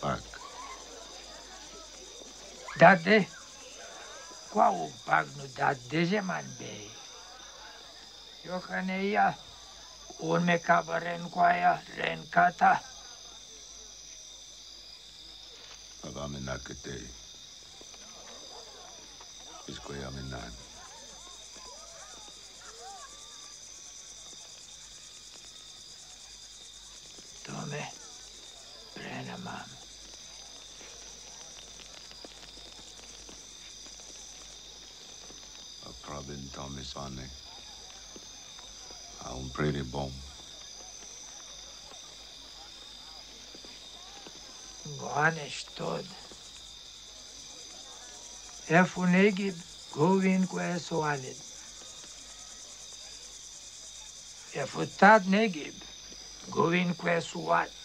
pac. Dade, qual o pac no dade zeman be? Eu caneia, un me cabaren quaia, ren kata. Agamenakete. Iskoyamenan. Tome, prena mam. A probin Tommy Sonne. A un pretty bom. Goanești tot. E funegib, govin cu e soanid. E futat negib, govin cu e suat.